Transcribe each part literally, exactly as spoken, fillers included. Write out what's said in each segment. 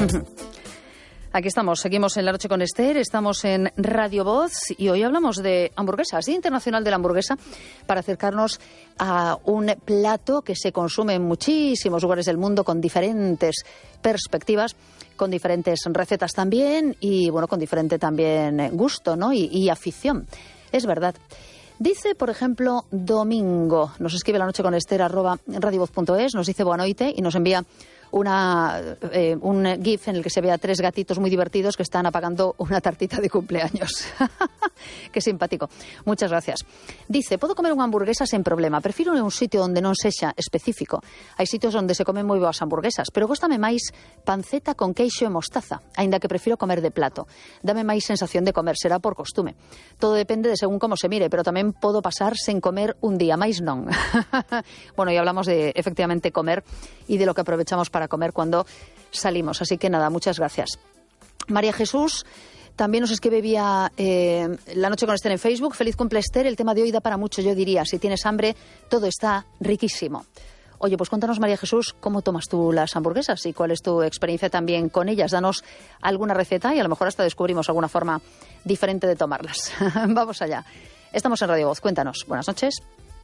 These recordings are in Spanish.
Aquí estamos, seguimos en La Noche con Esther, estamos en Radio Voz y hoy hablamos de hamburguesas, Día Internacional de la Hamburguesa, para acercarnos a un plato que se consume en muchísimos lugares del mundo con diferentes perspectivas, con diferentes recetas también y, bueno, con diferente también gusto, ¿no? y, y afición. Es verdad. Dice, por ejemplo, Domingo, nos escribe La Noche con Esther arroba radiovoz punto es, nos dice boa noite y nos envía una, eh, un gif en el que se ve a tres gatitos muy divertidos que están apagando una tartita de cumpleaños. Qué simpático. Muchas gracias. Dice, podo comer unha hamburguesa sen problema. Prefiro un sitio onde non sexa específico. Hai sitios onde se comen moi boas hamburguesas, pero góstame máis panceta con queixo e mostaza, aínda que prefiro comer de plato. Dame máis sensación de comer, será por costume. Todo depende de según como se mire, pero tamén podo pasar sen comer un día, máis non. Bueno, y hablamos de, efectivamente, comer y de lo que aprovechamos para comer cuando salimos. Así que nada, muchas gracias. María Jesús también nos escribe vía eh, La Noche con Esther en Facebook. Feliz cumple, Esther. El tema de hoy da para mucho, yo diría. Si tienes hambre, todo está riquísimo. Oye, pues cuéntanos, María Jesús, ¿cómo tomas tú las hamburguesas y cuál es tu experiencia también con ellas? Danos alguna receta y a lo mejor hasta descubrimos alguna forma diferente de tomarlas. Vamos allá. Estamos en Radio Voz. Cuéntanos. Buenas noches.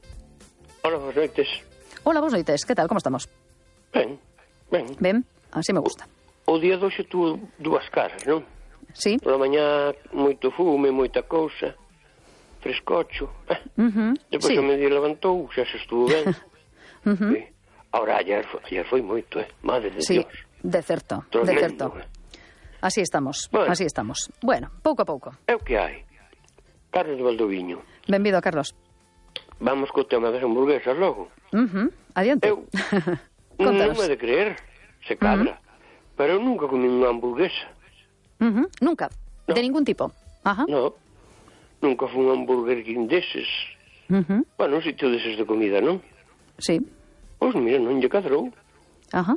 Hola, buenas noites. Hola, buenas noites. ¿Qué tal? ¿Cómo estamos? Ben, ben. Ben, así me gusta. O, o día de hoxe tuvo dúas caras, non? Sí. Por la mañá, moito fume, moita cousa, frescocho. Eh. Uh-huh. Depois sí. o medio levantou, xa se estuvo ben. Uh-huh. Sí. Ahora, ayer, ayer foi moito, eh? Madre de sí, Dios. de certo, Tremendo, de certo. Eh? Así estamos, bueno. así estamos. Bueno, pouco a pouco. É o que hai. Carlos de Valdoviño. Benvido, Carlos. Vamos co tema das hamburguesas logo. Uh-huh. Adiante. Eu non me de creer, se cadra, uh-huh. pero eu nunca comí unha hamburguesa. Uh-huh. Nunca? No. De ningún tipo? Ajá. No, nunca foi un hamburger King deses. Uh-huh. Bueno, un sitio deses de comida, non? Sí. Pois mira, non lle cadrou. Ajá.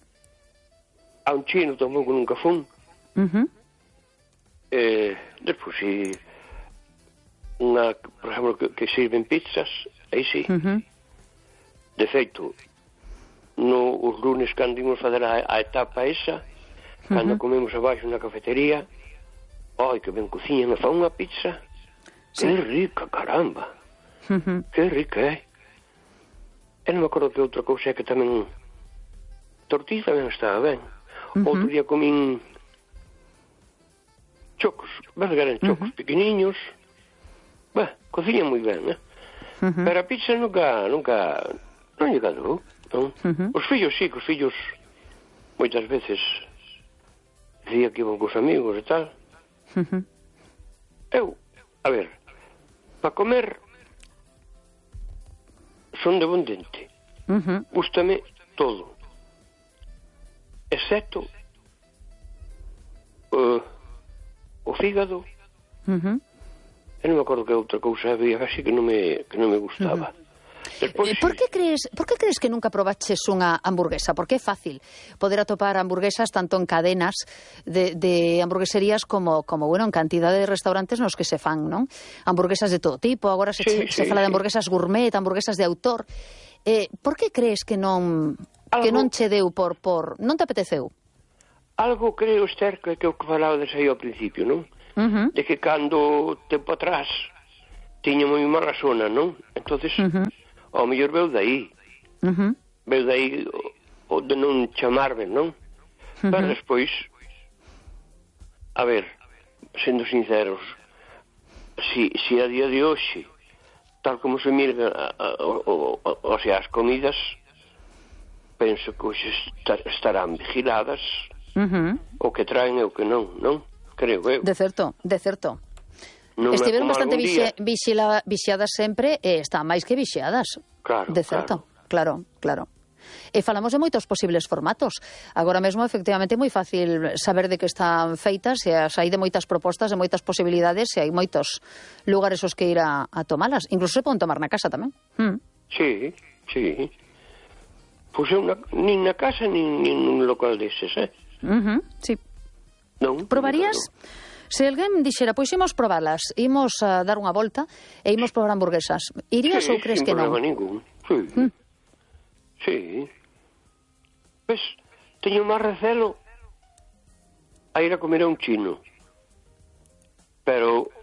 A un chino tampouco nunca fun. Uh-huh. Eh, despois, si unha, por exemplo, que, que sirven pizzas, aí sí. Uh-huh. De feito, no, os lunes cando imos fazer a, a etapa esa, cando uh-huh. comemos abaixo na cafetería, ai, que ben cociñan, e fan unha pizza. Sí. Que rica, caramba. Uh-huh. Que rica, eh? E non me acordo que outra cousa é que tamén tortilla tamén estaba ben. Uh-huh. Outro día comín chocos, ves que eran chocos uh-huh. pequeniños. Bah, cociñan moi ben, eh? Uh-huh. Pero a pizza nunca, nunca, non lle cadrou, non? Uh-huh. Os fillos sí, que os fillos moitas veces dicía que iban cos amigos e tal. Uh-huh. Eu, a ver, para comer son de bon dente. Uh-huh. Gústame todo. Excepto uh, o fígado. Uh-huh. Eu non me acordo que outra cousa había así que non me, que non me gustaba. Uh-huh. Despois, por que crees, por que crees que nunca probaches unha hamburguesa? Porque é fácil poder atopar hamburguesas tanto en cadenas de, de hamburgueserías como, como, bueno, en cantidad de restaurantes nos que se fan, non? Hamburguesas de todo tipo, agora se, sí, se sí, fala sí. de hamburguesas gourmet, hamburguesas de autor. Eh, por que crees que non algo, que non che deu por, por... non te apeteceu? Algo creo, Esther, que que o que falaba de aí ao principio, non? Uh-huh. De que cando tempo atrás tiña moi mala zona, non? Entonces, uh-huh. ao mellor veu daí. Uh-huh. Veu daí o, o de non chamarme, non? Uh-huh. Pero despois, a ver, sendo sinceros, si, si a día de hoxe, tal como se mira, a, a, o, o, o sea, as comidas, penso que hoxe estar, estarán vigiladas, uh-huh. o que traen e o que non, non? Creo eu. De certo, de certo. Non estiveron bastante vixi, vixila, vixiadas sempre e están máis que vixiadas. Claro, de certo, claro, claro. E falamos de moitos posibles formatos. Agora mesmo, efectivamente, é moi fácil saber de que están feitas e as hai de moitas propostas, de moitas posibilidades e hai moitos lugares os que ir a, a tomalas. Incluso se poden tomar na casa tamén. Mm. Sí, sí. Pois eu na, nin na casa nin, nin nun local deses, eh? Uh-huh, sí. Non, probarías? Se alguén dixera, pois imos probalas, imos a dar unha volta e imos probar hamburguesas, irías sí, ou crees que non? Sin problema ningún, sí. Mm. Sí. Ves, teño máis recelo a ir a comer a un chino. Pero,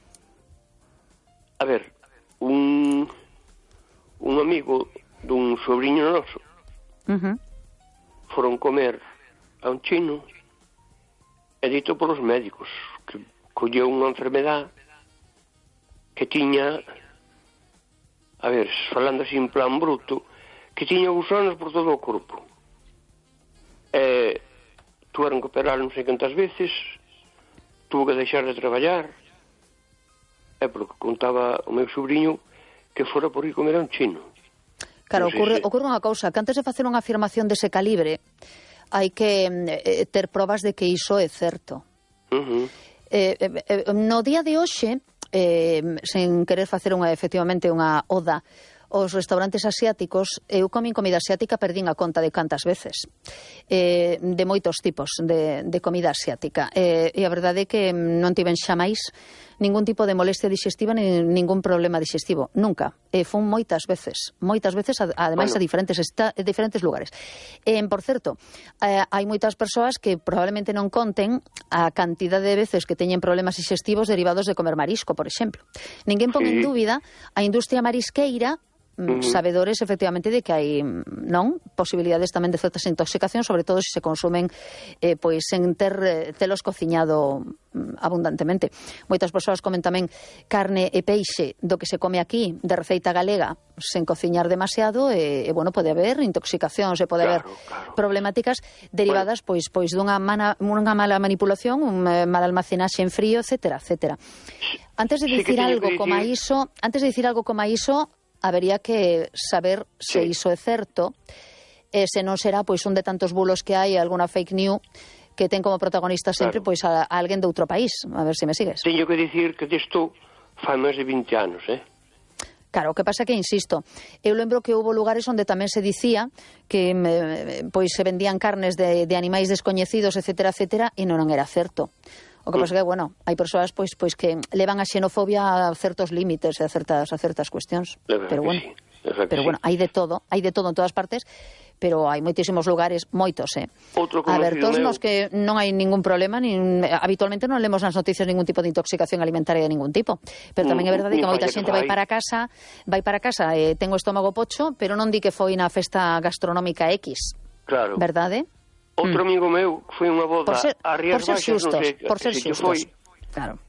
a ver, un, un amigo dun sobrinho noso uh-huh. foron comer a un chino e dito polos médicos que colleu unha enfermedade que tiña, a ver, falando así en plan bruto, que tiña gusanos por todo o corpo. E tuveron que operar non sei cantas veces, tuvo que deixar de traballar, e porque contaba o meu sobrinho que fora por ir comer a un chino. Claro, ocurre, ocurre unha cousa, que antes de facer unha afirmación dese calibre, hai que eh, ter probas de que iso é certo. Uh-huh. Eh, eh, no día de hoxe, eh, sen querer facer unha, efectivamente unha oda aos restaurantes asiáticos, eu comín comida asiática, perdín a conta de cantas veces, eh, de moitos tipos de, de comida asiática, eh, e a verdade é que non tiven xamais ningún tipo de molestia digestiva nin ningún problema digestivo, nunca, e fun moitas veces, moitas veces, ademais bueno. a diferentes esta, a diferentes lugares. E, por certo, eh, hai moitas persoas que probablemente non conten a cantidade de veces que teñen problemas digestivos derivados de comer marisco, por exemplo. Ninguén pon sí. en dúbida a industria marisqueira, Uh-huh. sabedores efectivamente de que hai non posibilidades tamén de certas intoxicacións, sobre todo se se consumen eh, pois sen ter eh, telos cociñado mm, abundantemente. Moitas persoas comen tamén carne e peixe do que se come aquí de receita galega sen cociñar demasiado e, e bueno, pode haber intoxicacións e pode claro, haber claro. problemáticas derivadas bueno. pois pois dunha, mana, unha mala manipulación, un eh, mal almacenaxe en frío, etcétera, etcétera. Antes de dicir sí algo como iso, antes de dicir algo como iso, habería que saber se sí. iso é certo, e se non será pois un de tantos bulos que hai, alguna fake news que ten como protagonista sempre claro. pois a, a alguén de outro país. A ver se me sigues. Teño que dicir que disto fai máis de vinte anos, eh? Claro, o que pasa que, insisto, eu lembro que houve lugares onde tamén se dicía que eh, pois se vendían carnes de, de animais descoñecidos, etcétera, etcétera, e non era certo. O que pasa que, bueno, hai persoas pois pois que levan a xenofobia a certos límites e a certas a certas cuestións. Pero bueno, sí. pero bueno, hai de todo, hai de todo en todas partes, pero hai moitísimos lugares, moitos, eh. Abertos nos que non hai ningún problema, nin, habitualmente non lemos nas noticias ningún tipo de intoxicación alimentaria de ningún tipo. Pero tamén é verdade que moita xente vai para casa, vai para casa e ten o estómago pocho, pero non di que foi na festa gastronómica X. Claro. Verdade? Outro amigo meu foi unha boda ser, a Rías Baixas, xustos, non sei por ser se xustos. foi, claro.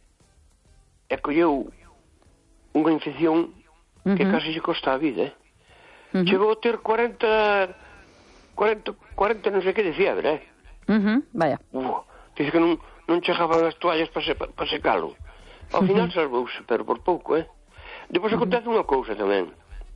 E colleu unha infección uh-huh. que casi se costa a vida, eh? Uh-huh. Chegou a ter cuarenta, cuarenta, cuarenta non sei que de fiebre, eh? Uh-huh. Vaya. Uh, dice que non, non chegaban as toallas para se, pa secalo. Ao uh-huh. final salvouse, pero por pouco, eh? Depois uh-huh. acontece unha cousa tamén.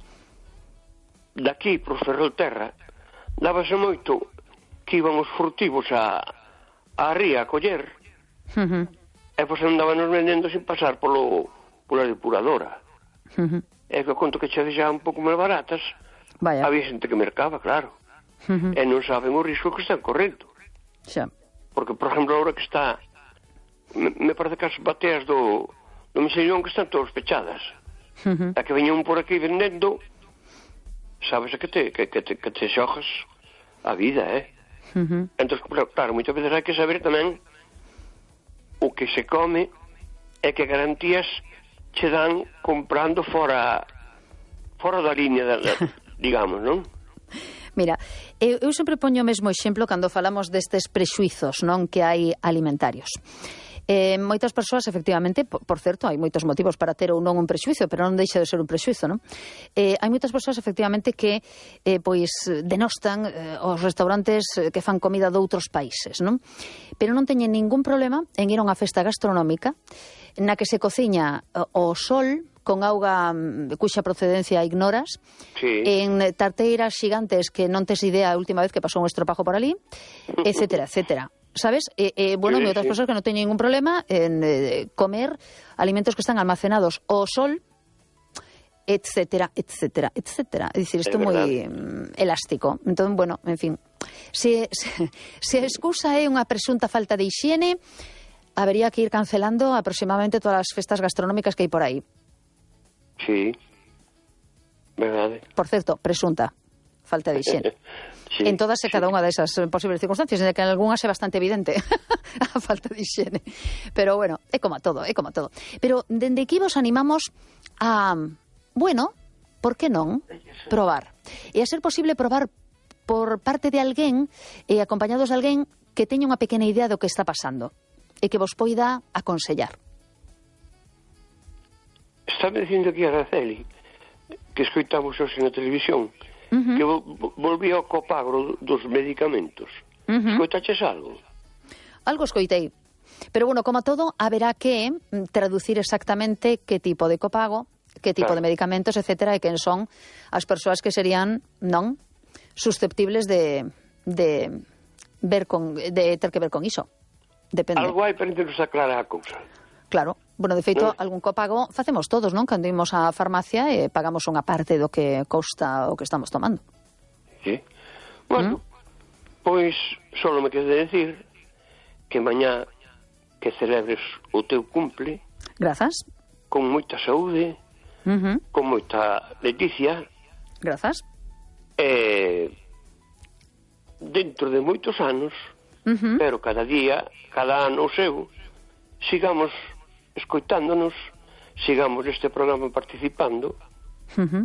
Daqui, por Ferrolterra, dábase moito que iban os furtivos a, a ría a coller uh-huh. e pois andaban nos vendendo sin pasar polo, pola depuradora uh-huh. e que conto que che deixaban un pouco máis baratas. Vaya. Había xente que mercaba, claro uh-huh. e non saben o risco que están correndo xa. Porque, por exemplo, agora que está me, me parece que as bateas do, do Michelón que están todas pechadas uh-huh. e que veñan por aquí vendendo, sabes que te, que, que te, que te xojas a vida, eh? Uh-huh. Entón, claro, moitas veces hai que saber tamén o que se come e que garantías che dan comprando fora fora da línea da, da, digamos, non? Mira, eu, eu sempre poño o mesmo exemplo cando falamos destes prexuizos, non, que hai alimentarios. Eh, moitas persoas, efectivamente, por, por certo, hai moitos motivos para ter ou non un prexuizo, pero non deixa de ser un prexuizo, non? Eh, hai moitas persoas, efectivamente, que eh, pois denostan eh, os restaurantes que fan comida de outros países, non? Pero non teñen ningún problema en ir a unha festa gastronómica na que se cociña o sol con auga cuxa procedencia ignoras, sí. en tarteiras xigantes que non tes idea a última vez que pasou un estropajo por ali, etcétera, etcétera. ¿Sabes? Eh, eh, bueno, sí, hay otras sí. personas que no tienen ningún problema en eh, comer alimentos que están almacenados o sol, etcétera, etcétera, etcétera. Es decir, esto es muy um, elástico. Entonces, bueno, en fin. Se, se, se a excusa é unha presunta falta de higiene, habería que ir cancelando aproximadamente todas as festas gastronómicas que hai por aí. Sí, verdade. Por certo, presunta falta de higiene. Sí, en todas e sí. cada unha desas posibles circunstancias, en que algunhas é bastante evidente a falta de higiene. Pero bueno, é como a todo, é como a todo. Pero dende aquí vos animamos a, bueno, por que non probar? E a ser posible probar por parte de alguén e acompañados de alguén que teña unha pequena idea do que está pasando e que vos poida aconsellar. Está me dicindo aquí a Araceli que escoitamos hoxe na televisión, uh-huh, que vo volvía ao copago dos medicamentos. Uh-huh. Escoitaches algo? Algo escoitei. Pero, bueno, como todo, haberá que traducir exactamente que tipo de copago, que tipo claro. de medicamentos, etcétera, e quen son as persoas que serían, non, susceptibles de, de ver con, de ter que ver con iso. Depende. Algo hai para que nos aclara a cousa. Claro. Bueno, de feito, ¿No? algún copago facemos todos, non? Cando imos á farmacia e pagamos unha parte do que costa o que estamos tomando. Sí. Bueno, ¿Mm? Pois só me queda decir que mañá que celebres o teu cumple. Grazas. Con moita saúde, uh-huh, con moita leticia. Grazas. E dentro de moitos anos, uh-huh, pero cada día, cada ano o seu, sigamos escoitándonos, sigamos este programa participando, uh-huh,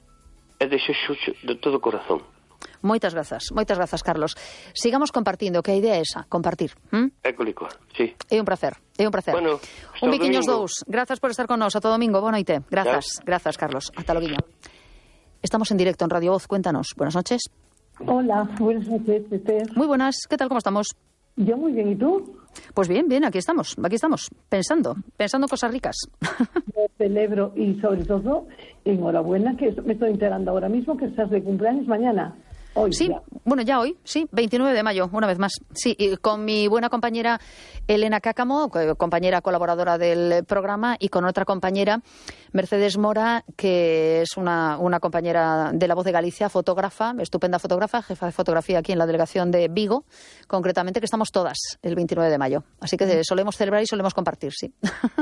e desexo de todo corazón. Moitas grazas, moitas grazas, Carlos. Sigamos compartindo, que a idea é esa, compartir. ¿Mm? É colicoa, sí. É un placer, é un placer. Bueno, un biquiños dous. Grazas por estar con nós. Ata domingo, boa noite. Grazas, ¿Ya? Grazas, Carlos. Ata loguiño. Estamos en directo en Radio Voz. Cuéntanos. Buenas noches. Hola, buenas noches, Esther. Muy buenas. ¿Qué tal? ¿Cómo estamos? Yo muy bien, ¿y tú? Pues bien, bien, aquí estamos, aquí estamos, pensando, pensando cosas ricas. Lo celebro y sobre todo, enhorabuena, que me estoy enterando ahora mismo que estás de cumpleaños mañana. Hoy, sí, ya. Bueno, ya hoy, sí, veintinueve de mayo, una vez más. Sí, y con mi buena compañera Elena Cácamo, compañera colaboradora del programa, y con otra compañera, Mercedes Mora, que es una, una compañera de La Voz de Galicia, fotógrafa, estupenda fotógrafa, jefa de fotografía aquí en la delegación de Vigo, concretamente, que estamos todas el veintinueve de mayo. Así que solemos celebrar y solemos compartir, sí.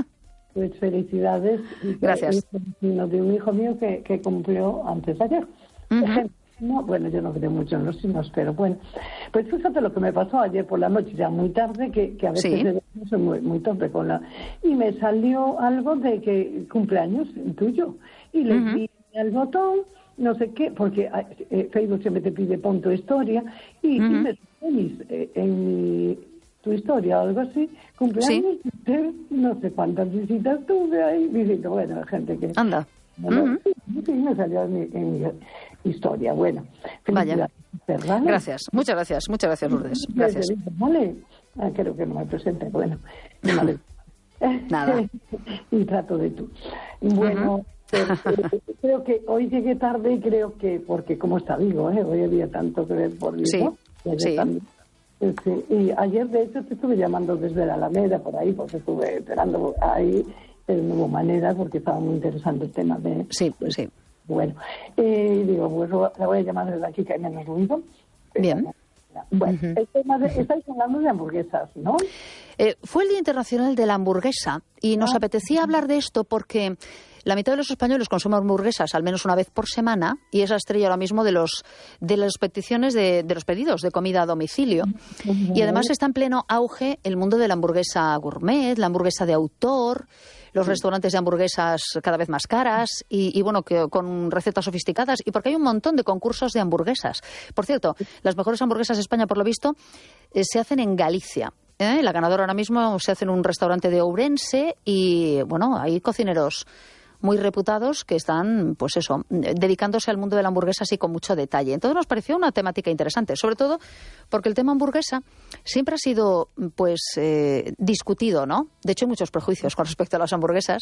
Pues felicidades. Gracias. De un hijo mío que, que cumplió antes de ayer. Uh-huh. No, bueno, yo no creo mucho en los signos, pero bueno. Pues fíjate lo que me pasó ayer por la noche, ya muy tarde, que, que a veces sí, soy muy, muy torpe con la... Y me salió algo de que cumpleaños tuyo. Y le uh-huh, di al botón, no sé qué, porque eh, Facebook siempre te pide pon tu historia, y, uh-huh, y me pones eh, en mi, tu historia o algo así, cumpleaños, sí, no sé cuántas visitas tuve ahí, diciendo, bueno, gente que... Anda. Bueno, uh-huh, sí, sí, me salió en mi, en mi historia. Bueno, vaya. Gracias, muchas gracias, muchas gracias, Lourdes. Gracias. Vale, ah, creo que no me presenté. Bueno, vale. Nada. Y trato de tú. Bueno, uh-huh, pero, eh, creo que hoy llegué tarde y creo que, porque como está Vigo, ¿eh? Hoy había tanto que ver por Vigo. Sí, sí. Este, y ayer, de hecho, te estuve llamando desde la Alameda, por ahí, porque estuve esperando ahí, pero no hubo manera, porque estaba muy interesante el tema de... Sí, pues sí. Bueno, eh, digo, pues la voy a llamar desde aquí, que hay menos ruido. Bien. Bueno, uh-huh, el tema de, estáis hablando de hamburguesas, ¿no? Eh, fue el Día Internacional de la Hamburguesa y nos ah, apetecía hablar de esto porque la mitad de los españoles consumen hamburguesas al menos una vez por semana y esa estrella ahora mismo de los de las peticiones de, de los pedidos de comida a domicilio. Uh-huh. Y además está en pleno auge el mundo de la hamburguesa gourmet, la hamburguesa de autor, los sí, restaurantes de hamburguesas cada vez más caras y, y bueno, que con recetas sofisticadas, y porque hay un montón de concursos de hamburguesas. Por cierto, las mejores hamburguesas de España, por lo visto, eh, se hacen en Galicia. ¿eh? La ganadora ahora mismo se hace en un restaurante de Ourense y, bueno, hay cocineros muy reputados que están, pues eso, dedicándose al mundo de la hamburguesa así con mucho detalle. Entonces nos pareció una temática interesante, sobre todo porque el tema hamburguesa siempre ha sido, pues, eh, discutido, ¿no? De hecho, hay muchos prejuicios con respecto a las hamburguesas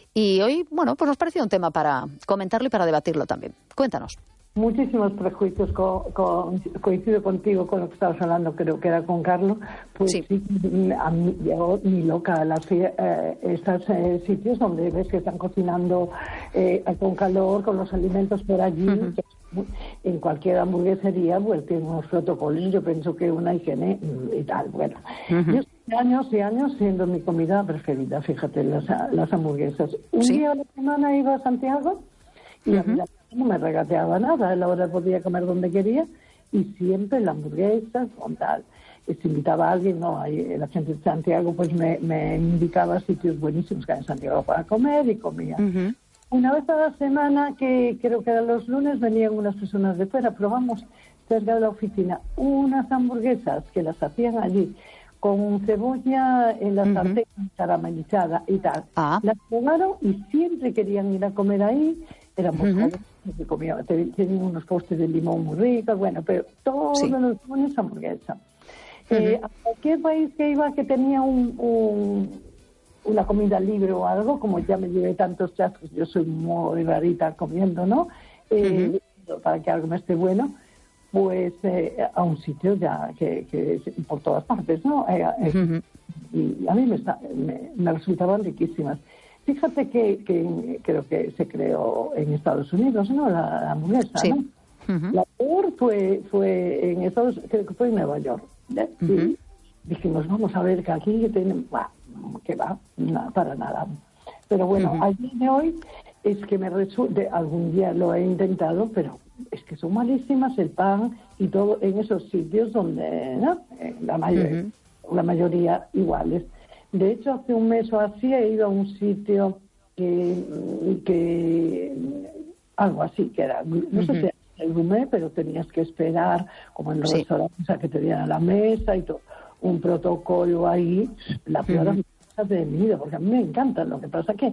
y hoy, bueno, pues nos pareció un tema para comentarlo y para debatirlo también. Cuéntanos. Muchísimos prejuicios, co, co, coincido contigo con lo que estabas hablando, creo que era con Carlos, pues sí, sí a mí llegó ni loca a las eh, estos eh, sitios donde ves que están cocinando eh, con calor, con los alimentos por allí, uh-huh, en cualquier hamburguesería pues tiene unos protocolos, yo pienso que una higiene y tal, bueno. Uh-huh. Yo estoy años y años siendo mi comida preferida, fíjate, las, las hamburguesas. Un ¿Sí? día a la semana iba a Santiago y uh-huh, a mí no me regateaba nada, a la hora podía comer donde quería y siempre la hamburguesa con tal. Y si invitaba a alguien, no, ahí la gente de Santiago pues me, me indicaba sitios buenísimos que hay en Santiago para comer y comía. Uh-huh. Una vez a la semana, que creo que eran los lunes, venían unas personas de fuera, probamos cerca de la oficina unas hamburguesas que las hacían allí con cebolla en la sartén uh-huh. caramelizada y tal. Ah. Las probaron y siempre querían ir a comer ahí. Éramos uh-huh. jóvenes, que comían, tenían unos postres de limón muy ricos, bueno, pero todos sí. los lunes hamburguesa. Uh-huh. Eh, a cualquier país que iba que tenía un, un, una comida libre o algo, como ya me llevé tantos chascos, yo soy muy rarita comiendo, ¿no? Eh, uh-huh. Para que algo me esté bueno, pues eh, a un sitio ya que, que por todas partes, ¿no? Eh, eh, uh-huh. Y a mí me, está, me, me resultaban riquísimas. Fíjate que, que creo que se creó en Estados Unidos, ¿no? La, la hamburguesa, sí. ¿no? Uh-huh. La peor fue, fue en Estados creo que fue en Nueva York. ¿eh? Uh-huh. Y dijimos, vamos a ver que aquí tenemos, bah, que va, nada, para nada. Pero bueno, uh-huh. allí de hoy es que me resulta, algún día lo he intentado, pero es que son malísimas el pan y todo en esos sitios donde, ¿no? La mayoría, uh-huh. la mayoría iguales. De hecho, hace un mes o así he ido a un sitio que, que algo así, que era, no uh-huh. sé si era el gourmet, pero tenías que esperar, como en los sí. restaurantes, a que te dieran la mesa y todo, un protocolo ahí, la peor uh-huh. de mi vida, porque a mí me encantan, lo que pasa que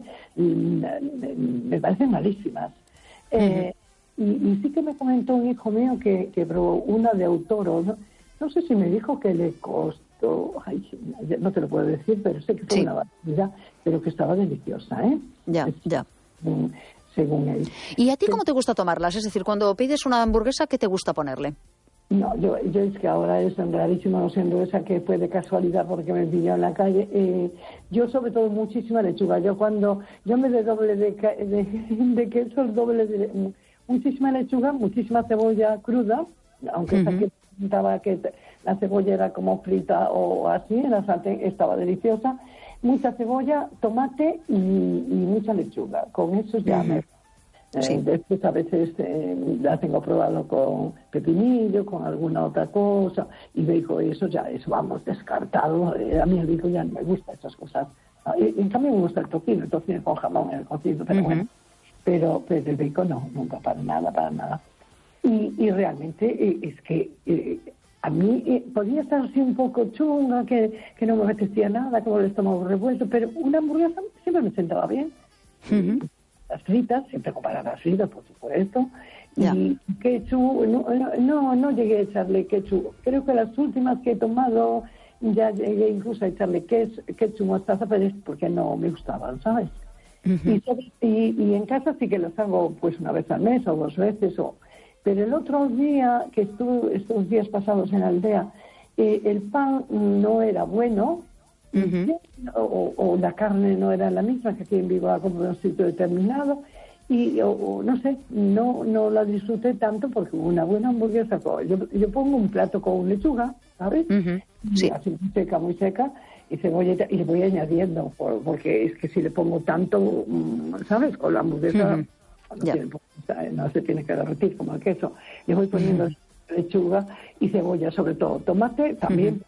mm, me parecen malísimas. Uh-huh. Eh, y, y sí que me comentó un hijo mío que, que probó una de Autoro, ¿no? No sé si me dijo que le costó, ay, no te lo puedo decir, pero sé que fue sí. una barbaridad, pero que estaba deliciosa, ¿eh? Ya, es, ya. Mm, según él. ¿Y a ti cómo te gusta tomarlas? Es decir, cuando pides una hamburguesa, ¿qué te gusta ponerle? No, yo, yo es que ahora es rarísimo, no siendo esa que fue de casualidad porque me pilló en la calle. Eh, yo sobre todo muchísima lechuga. Yo cuando, yo me de doble de, de, de queso, doble de, muchísima lechuga, muchísima cebolla cruda, aunque uh-huh. esa que pintaba que la cebolla era como frita o así, en la sartén estaba deliciosa. Mucha cebolla, tomate y, y mucha lechuga. Con eso ya uh-huh. me... Sí. Eh, después a veces eh, la tengo probado con pepinillo, con alguna otra cosa, y bacon, eso ya es, vamos, descartado. Eh, a mí el bacon ya no me gusta esas cosas. Eh, en cambio me gusta el tocino, el tocino con jamón en el cocido, pero uh-huh. bueno, pero, pero el bacon no, nunca, para nada, para nada. Y, y realmente eh, es que eh, a mí eh, podía estar así un poco chunga, que, que no me apetecía nada, como el estómago revuelto, pero una hamburguesa siempre me sentaba bien. Uh-huh. Las fritas, siempre comparar las fritas, por supuesto, yeah. y ketchup, no, no, no llegué a echarle ketchup. Creo que las últimas que he tomado ya llegué incluso a echarle ketchup mostaza, pero es porque no me gustaban, ¿sabes? Uh-huh. y, y, y en casa sí que los hago pues una vez al mes o dos veces, o pero el otro día que estuve, estos días pasados en Aldea, eh, el pan no era bueno. Uh-huh. O, o la carne no era la misma que aquí en Vigo, como en un sitio determinado, y o, o, no sé, no no la disfruté tanto porque una buena hamburguesa, yo, yo pongo un plato con lechuga, ¿sabes? Uh-huh. Sí. Así muy seca, muy seca, y cebolleta, y le voy añadiendo, por, porque es que si le pongo tanto, ¿sabes? Con la hamburguesa uh-huh. no, yeah. tiene, no se tiene que derretir como el queso, le voy poniendo uh-huh. lechuga y cebolla, sobre todo tomate también. Uh-huh.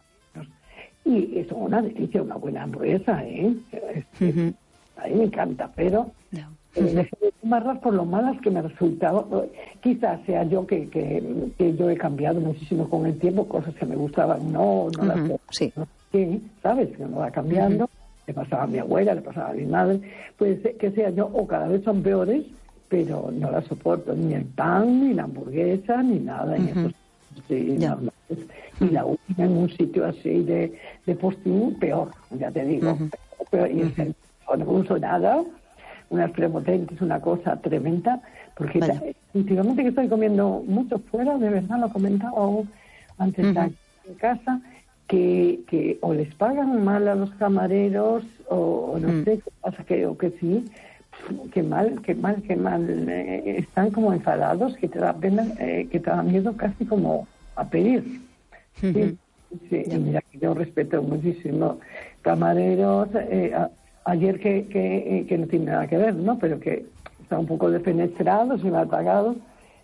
Y es una delicia, una buena hamburguesa, ¿eh? Uh-huh. A mí me encanta, pero no. uh-huh. eh, dejé de tomarlas por lo malas que me resultaban. Quizás sea yo que, que, que yo he cambiado muchísimo con el tiempo, cosas que me gustaban, no, no uh-huh. las puedo, sí. no sé, ¿sabes? Que uno va cambiando, uh-huh. le pasaba a mi abuela, le pasaba a mi madre, pues que sea yo, o cada vez son peores, pero no las soporto, ni el pan, ni la hamburguesa, ni nada, uh-huh. en esos sí, yeah. no, y la última en un sitio así de, de postín, peor, ya te digo. Uh-huh. Pero, y uh-huh. no uso nada, unas prepotentes, una cosa tremenda, porque ya, últimamente que estoy comiendo mucho fuera, de verdad lo comentaba aún antes uh-huh. de en casa, que, que o les pagan mal a los camareros, o, o no uh-huh. sé qué pasa, que, o que sí, que mal, que mal, que mal, eh, están como enfadados, que te da pena, eh, que te da miedo casi como a pedir. Sí, uh-huh. sí, y mira que yo respeto muchísimo camareros, eh, a, ayer que, que, que no tiene nada que ver, ¿no? Pero que están un poco defenestrados y mal pagados,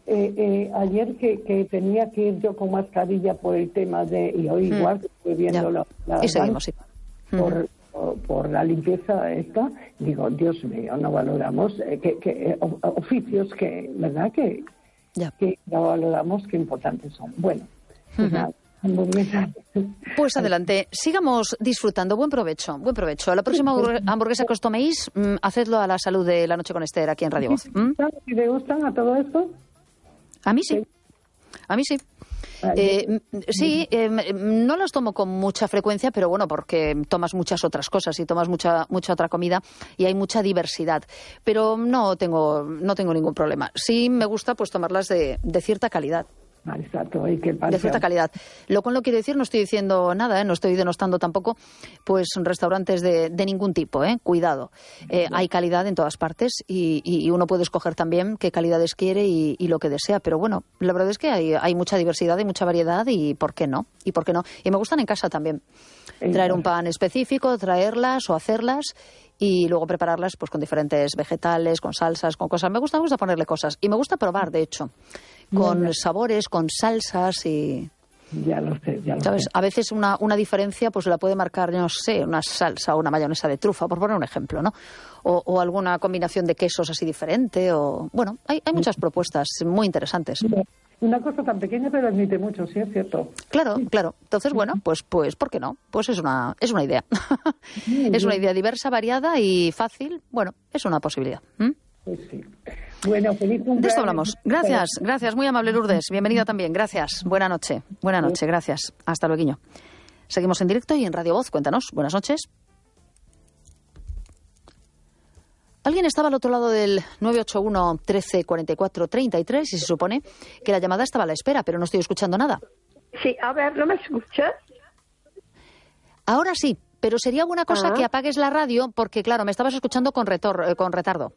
Eh, eh, ayer que, que tenía que ir yo con mascarilla por el tema de, y hoy igual mm. estoy viendo la, la y seguimos, sí. por, por, por la limpieza esta, digo, Dios mío, no valoramos eh, que, que eh, oficios que, ¿verdad? Que, ya. que no valoramos, qué importantes son. Bueno, pues uh-huh. nada. Pues adelante, sigamos disfrutando. Buen provecho, buen provecho. La próxima hamburguesa que os toméis, mmm, hacedlo a la salud de La Noche con Esther, aquí en Radio Voz. ¿Mm? ¿Y te gustan a todo esto? A mí sí, a mí sí. Eh, sí, eh, no las tomo con mucha frecuencia, pero bueno, porque tomas muchas otras cosas y tomas mucha mucha otra comida y hay mucha diversidad. Pero no tengo no tengo ningún problema. Sí me gusta pues tomarlas de, de cierta calidad. Exacto, y que de cierta calidad. Lo cual no quiere decir, no estoy diciendo nada, ¿eh? No estoy denostando tampoco, pues restaurantes de, de ningún tipo, ¿eh? Cuidado. Eh, hay calidad en todas partes y, y uno puede escoger también qué calidades quiere y, y lo que desea. Pero bueno, la verdad es que hay, hay mucha diversidad y mucha variedad y ¿por qué no? Y por qué no. Y me gustan en casa también. Traer un pan específico, traerlas o hacerlas y luego prepararlas pues con diferentes vegetales, con salsas, con cosas. Me gusta, me gusta ponerle cosas y me gusta probar, de hecho, con bueno. sabores, con salsas y... Ya lo sé, ya lo ¿sabes? sé. A veces una, una diferencia pues la puede marcar, no sé, una salsa o una mayonesa de trufa, por poner un ejemplo, ¿no? O, o alguna combinación de quesos así diferente o... Bueno, hay, hay muchas propuestas muy interesantes. Una cosa tan pequeña pero admite mucho, sí, es cierto. Claro, claro. Entonces, bueno, pues, pues ¿por qué no? Pues es una, es una idea. Es una idea diversa, variada y fácil. Bueno, es una posibilidad. ¿Mm? Pues sí. Bueno, feliz cumpleaños. De esto hablamos. Gracias, gracias. Muy amable, Lourdes. Bienvenida también. Gracias. Buena noche. Buena noche. Gracias. Hasta luego. Seguimos en directo y en Radio Voz. Cuéntanos. Buenas noches. Alguien estaba al otro lado del nueve ocho uno, trece, cuarenta y cuatro, treinta y tres y se supone que la llamada estaba a la espera, pero no estoy escuchando nada. Sí, a ver, ¿no me escuchas? Ahora sí, pero sería buena cosa ah. que apagues la radio porque, claro, me estabas escuchando con, retor eh, con retardo.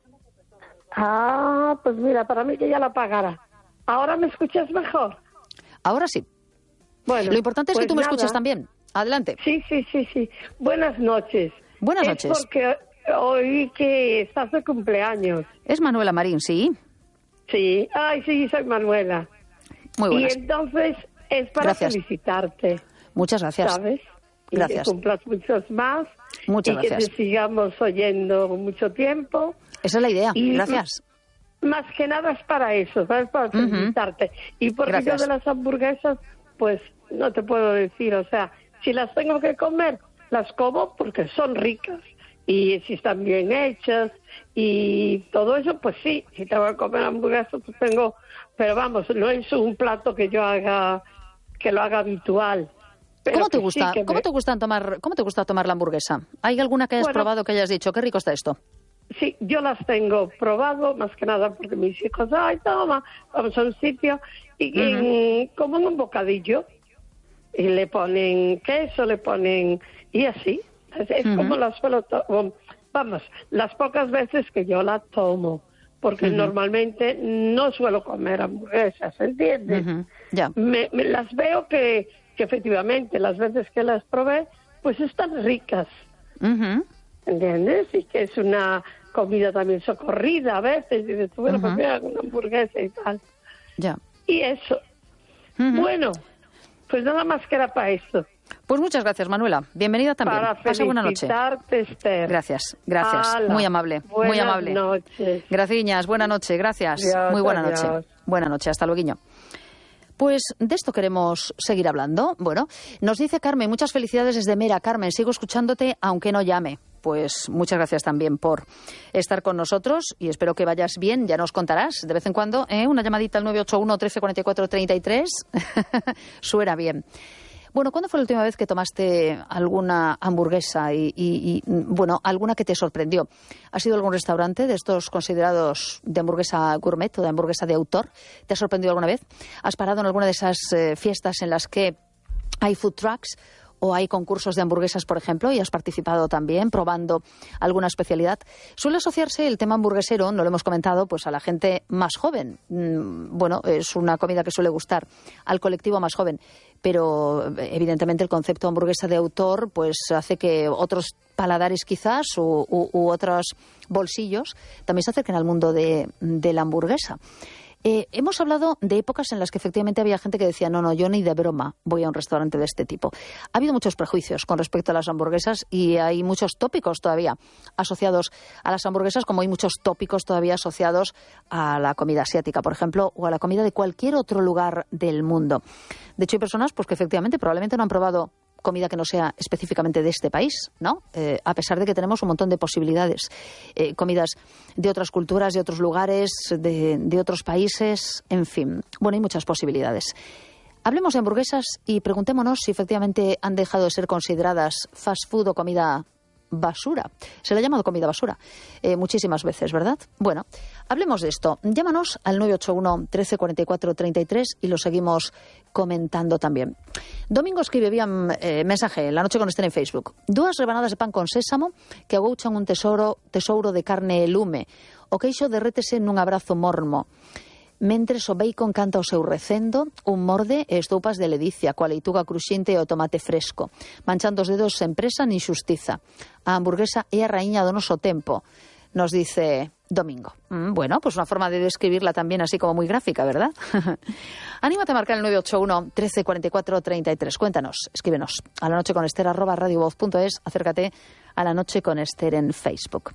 Ah, pues mira, para mí que ya la apagara. ¿Ahora me escuchas mejor? Ahora sí. Bueno, lo importante es pues que tú me nada. escuches también. Adelante. Sí, sí, sí, sí. Buenas noches. Buenas es noches. Porque oí que estás de cumpleaños. Es Manuela Marín, ¿sí? Sí. Ay, sí, soy Manuela. Muy buenas. Y entonces es para gracias. felicitarte. Muchas gracias. ¿Sabes? Y gracias. que cumplas muchos más. Muchas y gracias. Y que te sigamos oyendo mucho tiempo. Esa es la idea. Y gracias. Más que nada es para eso, ¿sabes? Para felicitarte. Uh-huh. Y porque gracias. Yo de las hamburguesas, pues no te puedo decir, o sea, si las tengo que comer, las como porque son ricas. Y si están bien hechas y todo eso, pues sí, si tengo que comer hamburguesas, pues tengo... Pero vamos, no es un plato que yo haga, que lo haga habitual. Pero ¿Cómo te gusta? Sí ¿Cómo me... te gusta tomar? ¿Cómo te gusta tomar la hamburguesa? ¿Hay alguna que hayas bueno, probado que hayas dicho qué rico está esto? Sí, yo las tengo probado, más que nada porque mis hijos, ay, toma, vamos a un sitio y, uh-huh. y como en un bocadillo y le ponen queso, le ponen y así. Es, es uh-huh. como las suelo to- vamos, las pocas veces que yo la tomo, porque uh-huh. normalmente no suelo comer hamburguesas, ¿entiendes? Uh-huh. Ya. Me, me las veo que, que efectivamente las veces que las probé, pues están ricas. Uh-huh. ¿Entiendes? Y que es una comida también socorrida a veces, y dices, bueno, uh-huh. pues mira, una hamburguesa y tal. Ya. Y eso. Uh-huh. Bueno, pues nada más que era para eso. Pues muchas gracias, Manuela. Bienvenida también. Para Pasa buena noche. Esther. Gracias, gracias. Ala. Muy amable, Buenas muy amable. noches. Gracias, buena noche, gracias. Adiós, muy buena adiós. noche. Buena noche, hasta luego. Pues de esto queremos seguir hablando. Bueno, nos dice Carmen, muchas felicidades desde Mera. Carmen, sigo escuchándote aunque no llame. Pues muchas gracias también por estar con nosotros y espero que vayas bien. Ya nos contarás de vez en cuando, ¿eh? Una llamadita al nueve ocho uno, trece, cuarenta y cuatro, treinta y tres. Suena bien. Bueno, ¿cuándo fue la última vez que tomaste alguna hamburguesa y, y, y, bueno, alguna que te sorprendió? ¿Has ido a algún restaurante de estos considerados de hamburguesa gourmet o de hamburguesa de autor? ¿Te ha sorprendido alguna vez? ¿Has parado en alguna de esas eh, fiestas en las que hay food trucks o hay concursos de hamburguesas, por ejemplo, y has participado también probando alguna especialidad? Suele asociarse el tema hamburguesero, no lo hemos comentado, pues a la gente más joven. Bueno, es una comida que suele gustar al colectivo más joven, pero evidentemente el concepto hamburguesa de autor pues hace que otros paladares quizás u, u, u otros bolsillos también se acerquen al mundo de, de la hamburguesa. Eh, hemos hablado de épocas en las que efectivamente había gente que decía, no, no, yo ni de broma voy a un restaurante de este tipo. Ha habido muchos prejuicios con respecto a las hamburguesas y hay muchos tópicos todavía asociados a las hamburguesas, como hay muchos tópicos todavía asociados a la comida asiática, por ejemplo, o a la comida de cualquier otro lugar del mundo. De hecho, hay personas pues, que efectivamente probablemente no han probado comida que no sea específicamente de este país, ¿no? Eh, a pesar de que tenemos un montón de posibilidades. Eh, comidas de otras culturas, de otros lugares, de, de otros países, en fin. Bueno, hay muchas posibilidades. Hablemos de hamburguesas y preguntémonos si efectivamente han dejado de ser consideradas fast food o comida basura. Se le ha llamado comida basura eh, muchísimas veces, ¿verdad? Bueno, hablemos de esto. Llámanos al nueve ocho uno, trece cuarenta y cuatro, treinta y tres y lo seguimos comentando también. Domingo escribe vía eh, mensaje, La Noche con Esther en Facebook. Dúas rebanadas de pan con sésamo que agouchan un tesouro, tesouro de carne e lume. O queixo derrétese nun abrazo mormo. Mentres o bacon canta o seu recendo, un morde e estoupas de ledicia, coa leituga cruxinte e o tomate fresco. Manchando os dedos sen presa nin xustiza. A hamburguesa é a raíña do noso tempo, nos dice Domingo. Mm, bueno, pues una forma de describirla también así como muy gráfica, ¿verdad? Anímate a marcar el nueve ocho uno, trece cuarenta y cuatro, treinta y tres. Cuéntanos, escríbenos a la noche con Esther arroba radiovoz punto es. Acércate a La Noche con Esther en Facebook.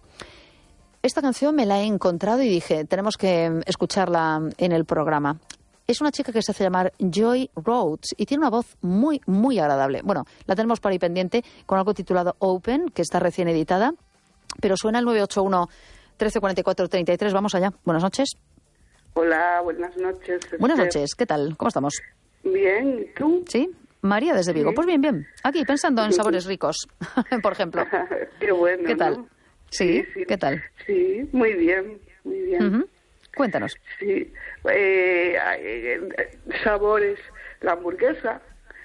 Esta canción me la he encontrado y dije, tenemos que escucharla en el programa. Es una chica que se hace llamar Joy Rhodes y tiene una voz muy, muy agradable. Bueno, la tenemos por ahí pendiente con algo titulado Open, que está recién editada, pero suena el nueve ocho uno, trece cuarenta y cuatro, treinta y tres. Vamos allá. Buenas noches. Hola, buenas noches. Esther. Buenas noches. ¿Qué tal? ¿Cómo estamos? Bien, ¿y tú? Sí. María desde Vigo. Sí. Pues bien, bien. Aquí pensando en sabores ricos, por ejemplo. Qué bueno, ¿Qué tal? ¿no? ¿Sí? Sí, sí. ¿Qué tal? Sí, muy bien, muy bien. Uh-huh. Cuéntanos. Sí, eh, eh, sabores, la hamburguesa.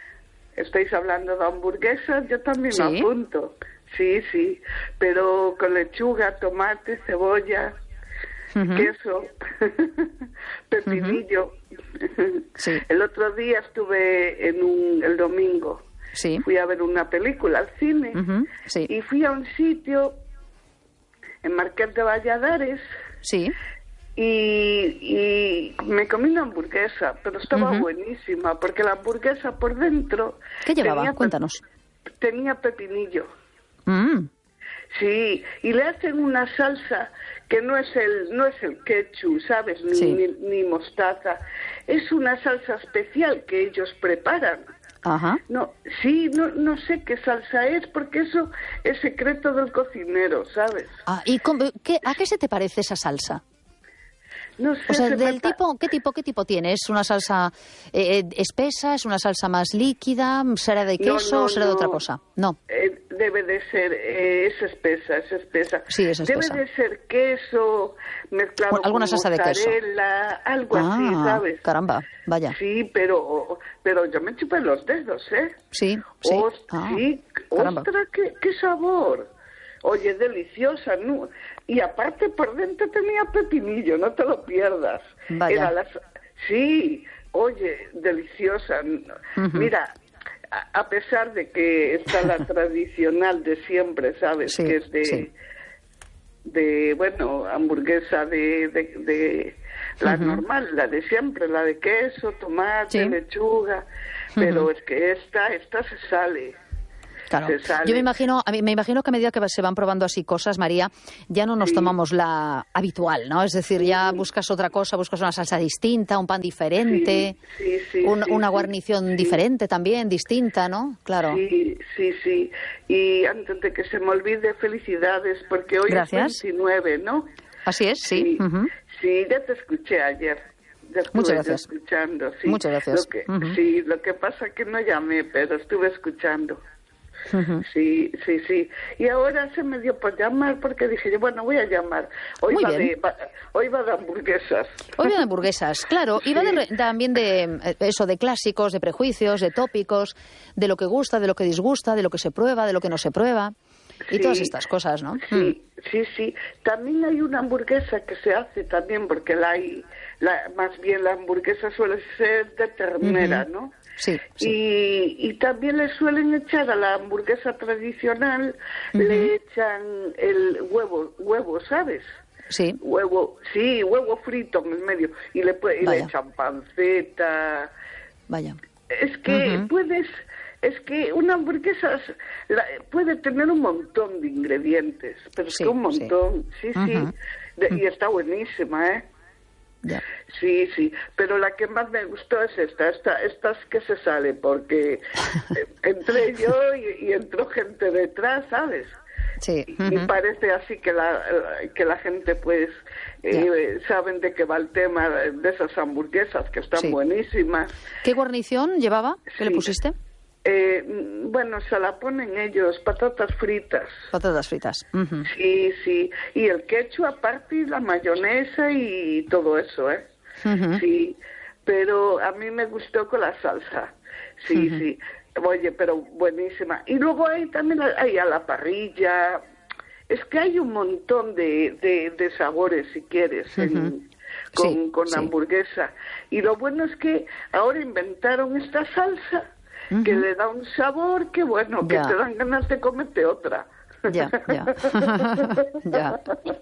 Estáis hablando de hamburguesas, yo también ¿Sí? me apunto. Sí, sí, pero con lechuga, tomate, cebolla, uh-huh. queso, pepinillo. Uh-huh. Sí. El otro día estuve en un, el domingo, sí. fui a ver una película al cine uh-huh. sí. y fui a un sitio en Marqués de Valladares. Sí. Y, y me comí una hamburguesa, pero estaba uh-huh. buenísima, porque la hamburguesa por dentro... ¿Qué llevaba? Tenía Cuéntanos. Pe- tenía pepinillo. Mm. Sí, y le hacen una salsa que no es el no es el ketchup, ¿sabes? Ni, Sí. ni, ni mostaza. Es una salsa especial que ellos preparan. Ajá. No, sí, no, no sé qué salsa es, porque eso es secreto del cocinero, ¿sabes? Ah, ¿y cómo- qué, a qué se te parece esa salsa? No sé. O sea, se me del pa- tipo, ¿qué tipo, qué tipo tiene? ¿Es una salsa eh, espesa? ¿Es una salsa más líquida? ¿Será de queso No, no, o será de no. otra cosa? No. Eh, debe de ser, eh, es espesa, es espesa. Sí, es espesa. Debe de ser queso mezclado Bueno, alguna con salsa de queso. mozzarella, algo Ah, así, ¿sabes? caramba, vaya. Sí, pero pero yo me chupé los dedos, ¿eh? Sí, sí. Ost- Ah, sí, caramba. ostras, qué, qué sabor. Oye, deliciosa, ¿no? Y aparte por dentro tenía pepinillo, no te lo pierdas. Vaya. Era la... Sí, oye, deliciosa. Ujú. Mira, a, a pesar de que está la tradicional de siempre, ¿sabes? Sí, que es de, sí. de, bueno, hamburguesa de, de, de la Ujú. normal, la de siempre, la de queso, tomate, Sí. lechuga, pero Ujú. es que esta, esta se sale. Claro. Se sale. Yo me imagino, a mí, me imagino que a medida que se van probando así cosas, María, ya no nos Sí. tomamos la habitual, ¿no? Es decir, ya Sí. buscas otra cosa, buscas una salsa distinta, un pan diferente, Sí, sí, sí, un- sí, una sí, guarnición sí. diferente también, distinta, ¿no? Claro. Sí, sí, sí. Y antes de que se me olvide, felicidades, porque hoy Gracias. es veintinueve, ¿no? Así es, sí. Sí, Ujú. sí, ya te escuché ayer. Ya estuve Muchas yo gracias. escuchando, sí. Muchas gracias. Lo que, Ujú. Sí, lo que pasa es que no llamé, pero estuve escuchando. Ujú. Sí, sí, sí. Y ahora se me dio por llamar porque dije, yo, bueno, voy a llamar. Hoy Muy va bien. de va, hoy va de hamburguesas. Hoy viene de hamburguesas, claro, y va de re- también de eh, eso, de clásicos, de prejuicios, de tópicos, de lo que gusta, de lo que disgusta, de lo que se prueba, de lo que no se prueba, y Sí, todas estas cosas, ¿no? Sí, sí, sí. También hay una hamburguesa que se hace también, porque la hay, la, más bien la hamburguesa suele ser de ternera, Ujú. ¿no? Sí, sí. Y, y también le suelen echar a la hamburguesa tradicional, Ujú. le echan el huevo, huevo, ¿sabes? sí. Huevo, sí, huevo frito en el medio. Y le, y le echan panceta. Vaya. Es que uh-huh. puedes... Es que una hamburguesa la, puede tener un montón de ingredientes, pero sí, es que un montón, sí, sí, uh-huh. sí. De, y está buenísima, ¿eh? Yeah. Sí, sí, pero la que más me gustó es esta, esta, esta es que se sale, porque entré yo y, y entró gente detrás, ¿sabes? Sí. Uh-huh. Y parece así que la, que la gente, pues, yeah. eh, saben de qué va el tema de esas hamburguesas, que están sí. buenísimas. ¿Qué guarnición llevaba? ¿Qué sí. le pusiste? Eh, bueno, se la ponen ellos, patatas fritas. Patatas fritas. Uh-huh. Sí, sí. Y el ketchup aparte, y la mayonesa y todo eso, ¿eh? Uh-huh. Sí. Pero a mí me gustó con la salsa. Sí, uh-huh. sí. Oye, pero buenísima. Y luego hay también hay a la parrilla. Es que hay un montón de, de, de sabores, si quieres, uh-huh. en, con, sí, con sí. hamburguesa. Y lo bueno es que ahora inventaron esta salsa Uh-huh. que le da un sabor que bueno, ya. que te dan ganas de comerte otra. Ya, ya. ya.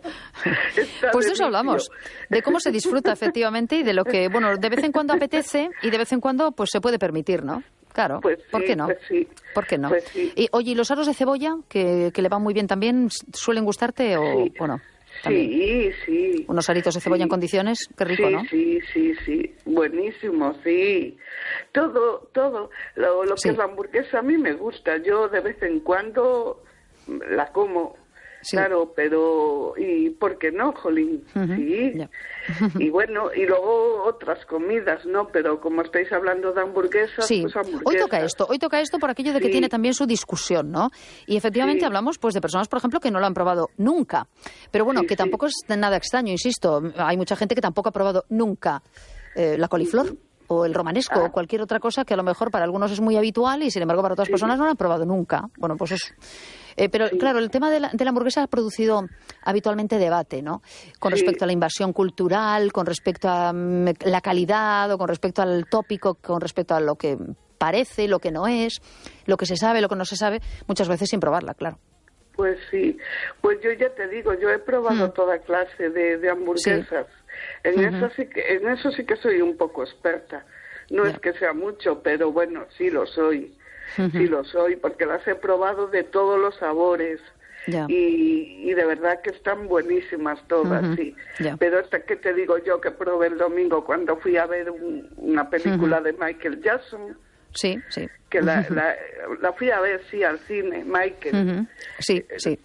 Pues de eso hablamos, de cómo se disfruta efectivamente y de lo que, bueno, de vez en cuando apetece y de vez en cuando pues se puede permitir, ¿no? Claro, pues sí, ¿por qué no? Pues sí. ¿Por qué no? Pues sí. Y oye, ¿y los aros de cebolla, que, que le van muy bien también, suelen gustarte o, sí. o no? También. Sí, sí. Unos aritos de cebolla sí. en condiciones, qué rico, sí, ¿no? Sí, sí, sí, buenísimo, sí. Todo, todo, lo, lo que sí. es la hamburguesa a mí me gusta. Yo de vez en cuando la como, sí. claro, pero ¿y por qué no, jolín? Uh-huh. Sí. Yeah. Y bueno, y luego otras comidas, ¿no? Pero como estáis hablando de hamburguesas, sí. pues hamburguesas. Hoy toca esto, hoy toca esto por aquello de que sí. tiene también su discusión, ¿no? Y efectivamente sí. hablamos pues de personas, por ejemplo, que no lo han probado nunca. Pero bueno, sí, que sí. tampoco es nada extraño, insisto. Hay mucha gente que tampoco ha probado nunca eh, la coliflor. Uh-huh. o el romanesco, ah. o cualquier otra cosa que a lo mejor para algunos es muy habitual y sin embargo para otras sí. personas no lo han probado nunca. Bueno, pues eso. Eh, pero sí. claro, el tema de la, de la hamburguesa ha producido habitualmente debate, ¿no? Con sí. respecto a la invasión cultural, con respecto a um, la calidad o con respecto al tópico, con respecto a lo que parece, lo que no es, lo que se sabe, lo que no se sabe, muchas veces sin probarla, claro. Pues sí, pues yo ya te digo, yo he probado mm. toda clase de, de hamburguesas. Sí. En uh-huh. eso sí que en eso sí que soy un poco experta. No yeah. es que sea mucho, pero bueno, sí lo soy. Uh-huh. Sí lo soy, porque las he probado de todos los sabores. Yeah. Y, y de verdad que están buenísimas todas, uh-huh. sí. Yeah. Pero esta que te digo yo que probé el domingo cuando fui a ver un, una película uh-huh. de Michael Jackson. Sí, sí. Que la, uh-huh. la, la fui a ver, sí, al cine, Michael. Uh-huh. Sí, sí.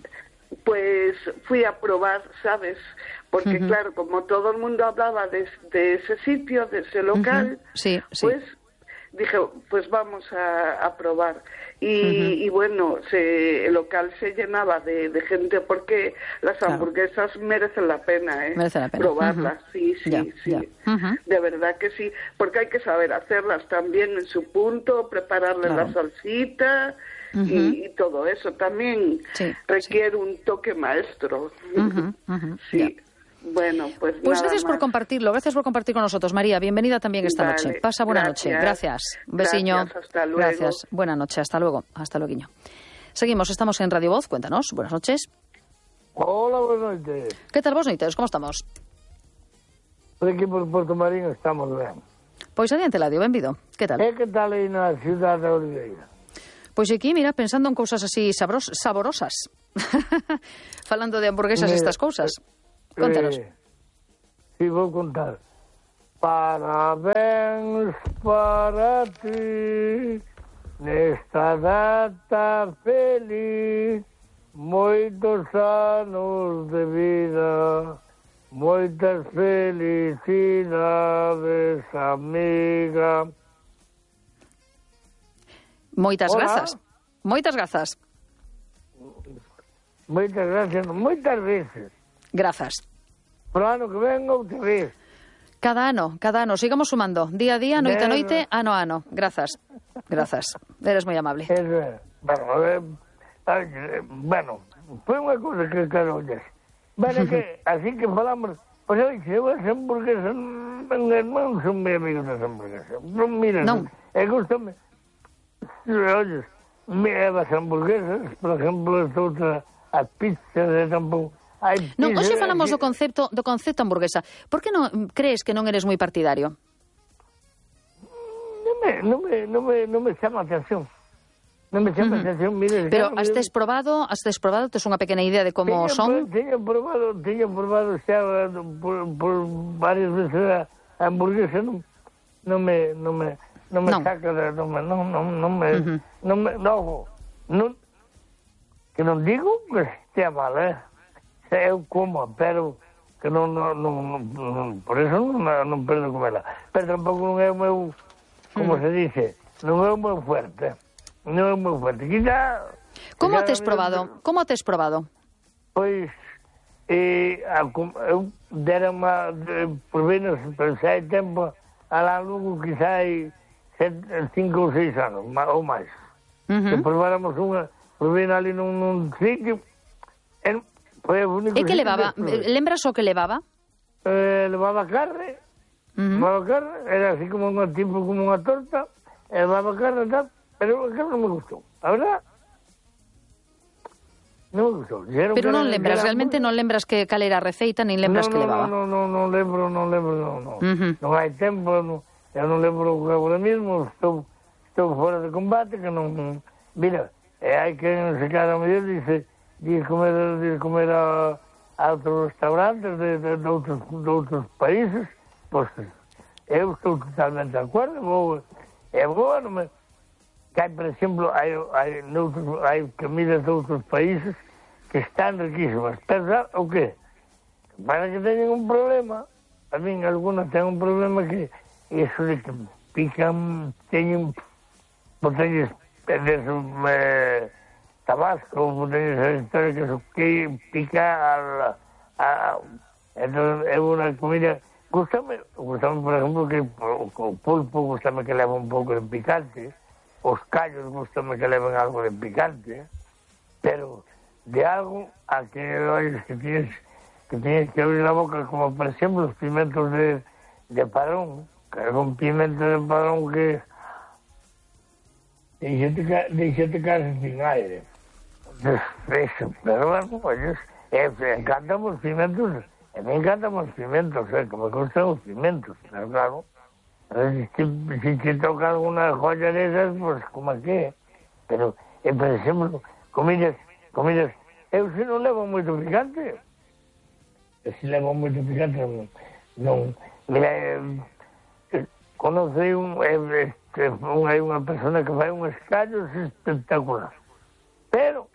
Pues fui a probar, ¿sabes? Porque uh-huh. claro, como todo el mundo hablaba de, de ese sitio, de ese local, uh-huh. sí, sí. pues dije, pues vamos a, a probar. Y, uh-huh. y bueno, se, el local se llenaba de, de gente porque las claro. hamburguesas merecen la pena, ¿eh? Merece la pena. Probarlas, uh-huh. sí, sí, ya, sí. Ya. Uh-huh. De verdad que sí, porque hay que saber hacerlas también en su punto, prepararle claro. la salsita. Uh-huh. y, y todo eso también sí, requiere sí. un toque maestro. Uh-huh, uh-huh, sí. Yeah. Bueno, pues Pues nada gracias más. por compartirlo, gracias por compartir con nosotros, María. Bienvenida también esta vale, noche. Pasa buena gracias. noche. Gracias. Un besiño. Gracias, hasta luego. Gracias. Buena noche. Hasta luego. Hasta luego. Seguimos, estamos en Radio Voz. Cuéntanos. Buenas noches. Hola, buenas noches. ¿Qué tal vos, noites? ¿Cómo estamos? Por aquí por Porto Marín estamos ben. Pois adiante, Ladio, benvido. Que tal? E que tal aí na cidade de Oliveira? Pois aquí, mira, pensando en cousas así sabros, saborosas. Falando de hamburguesas e estas cousas. Contanos. Eh, sí, vou contar. Parabéns para ti nesta data feliz, moitos anos de vida, moitas felicidades, amiga. Moitas Hola. grazas. Moitas grazas. Moitas gracias, moitas veces. Grazas. Pro ano que ven outra vez. Cada ano, cada ano. Sigamos sumando. Día a día, noite a noite, ano a ano. Grazas. Grazas. Eres moi amable. Es, bueno, eh, eh, bueno, foi unha cousa que claro, oye. Bueno, que así que falamos, pois pues, oye, eu as hamburguesas non son moi amigos das hamburguesas. Non, mira, non. É gustame. Oye, as hamburguesas, por exemplo, esta outra, as pizzas, e tampouco, Non, hoxe falamos do concepto do concepto hamburguesa. Por que non crees que non eres moi partidario? Non me, non me, non me, non me chama a atención. Non me chama a atención, mire... Pero has tes probado, has tes probado, tes unha pequena idea de como teño, son? Teño probado, teño probado xa por, por varias veces a hamburguesa, non, non me, non me, non me non. saca de, non me, non, non, non me, uh -huh. non me, non, non, que non digo que estea mal, eh? Eu como, pero que non, non, non, non por eso non, non prendo comela. Pero tampouco non é o meu, como uh -huh. se dice, non é o meu fuerte, non é o meu fuerte. Quizá... Como tes probado? Como tes probado? Pois, eh, a, eu dera má, por menos, pero xa hai tempo, alá lugo quizá hai cinco ou seis anos, ou máis. Uh -huh. Que probáramos unha, probei ali nun, nun sitio, en, foi o único... E que levaba? Que lembras o que levaba? Eh, levaba carne, uh -huh. levaba carne, era así como un tipo, como unha torta, e levaba carne e tal, pero a carne non me gustou. A verdad, non me gustou. Dijeron pero non lembras, realmente non lembras que cal era a receita, nin lembras no, que levaba? Non, non, non, non lembro, non lembro, non, non. Uh -huh. Non hai tempo, non, eu non lembro agora mesmo, estou, estou fora de combate, que non... Mira, e hai que se cada mellor dice, dice comer, dice comer a, a outros restaurantes de, de, de, outros, de outros países, pois eu estou totalmente de acordo, vou, é boa, non me... Que hai, por exemplo, hai, hai, noutros, hai comidas de outros países que están riquísimas. Pero, sabe o quê? Para que teñen un problema, a min, algunas ten un problema que eso de que pican, teñen, por teñes, teñes un eh, tabasco, por teñes a historia que, que pica a, a, a entonces é unha comida, gustame, gustame, por exemplo, que o, o pulpo, gustame que leva un pouco de picante, os callos gustame que leven algo de picante, pero de algo a que ois, que tienes que tienes que abrir la boca, como por exemplo os pimentos de, de Padrón, que é un pimento de Padrón que deixete casi sin aire. Eso, pero bueno, ellos eh, encantan os pimentos, a mí encantan os pimentos, eh, que me gustan os pimentos, pero claro, Si, si te toca alguna joya de esas, pues como que, pero, eh, por exemplo, comidas, comidas, eu se non levo moito picante, se levo moito picante, non, non mira, eh, conocei un, eh, este, un, hai unha persona que fai uns callos espectacular, pero,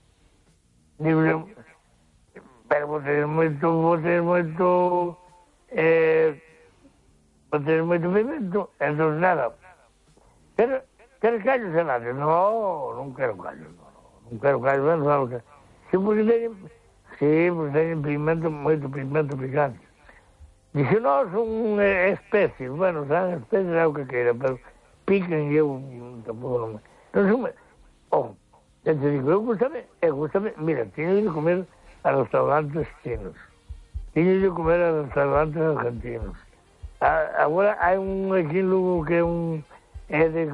digo, pero vou ter moito, vou ter moito, eh, para ter moito pimento, entón nada. Quero, quero callos helados? No, non quero callos, non, non quero callos, non sabe que... Sí, porque teñen, sí, porque teñen pimento, moito pimento picante. Dice, non, son eh, especies, bueno, son especies, é o que queira, pero pican e eu tampouco non me... Non son... Oh, eu te digo, eu gustame, eu gustame, mira, teño de comer a restaurantes chinos, teño de comer a restaurantes argentinos. Agora hai un aquí en Lugo que é un é de,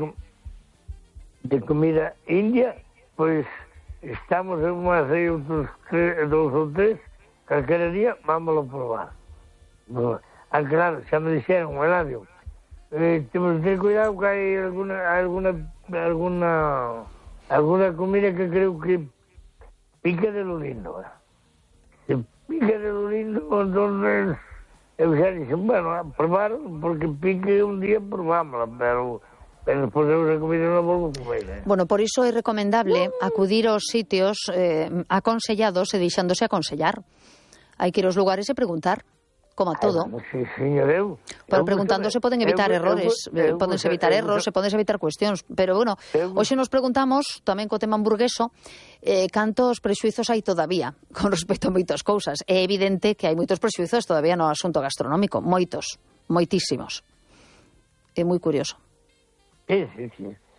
de comida india, pois estamos en unhas aí outros tres, dous ou tres, calquera día vámoslo probar. Ah, claro, xa me dixeron, Eladio, eh, temos que ter cuidado que hai alguna alguna alguna alguna comida que creo que pica de lo lindo, eh? Se pica de lo lindo, entonces eu xa dixen, bueno, a probar, porque pique un día provámola, pero, pero despois eu a comida non volvo a comer, eh? Bueno, por iso é recomendable acudir aos sitios eh, aconsellados e deixándose aconsellar. Hai que ir aos lugares e preguntar, como a todo. Ay, sí, señor, eu... Pero preguntando se poden evitar eu, errores, eu, eu, podense evitar eu, erros, se podense evitar cuestións, pero bueno, eu, hoxe nos preguntamos, tamén co tema hamburgueso, eh, cantos prexuizos hai todavía con respecto a moitas cousas. É evidente que hai moitos prexuizos todavía no asunto gastronómico, moitos, moitísimos. É moi curioso. Sí, sí, sí.